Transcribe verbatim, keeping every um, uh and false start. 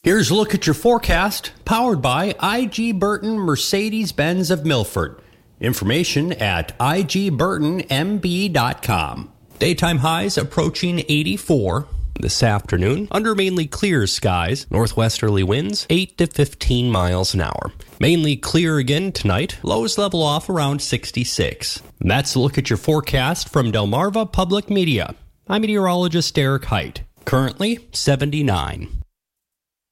Here's a look at your forecast, powered by I G Burton Mercedes-Benz of Milford. Information at I G Burton M B dot com. Daytime highs approaching eighty-four. This afternoon, under mainly clear skies, northwesterly winds eight to fifteen miles an hour. Mainly clear again tonight, lows level off around sixty-six. And that's a look at your forecast from Delmarva Public Media. I'm meteorologist Derek Height. Currently seventy-nine.